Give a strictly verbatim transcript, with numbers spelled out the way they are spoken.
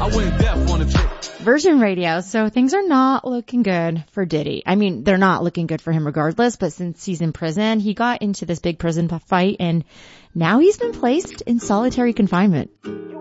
I went deaf on the trip. Virgin Radio, so things are not looking good for Diddy. I mean, they're not looking good for him regardless, but since he's in prison, he got into this big prison fight and now he's been placed in solitary confinement.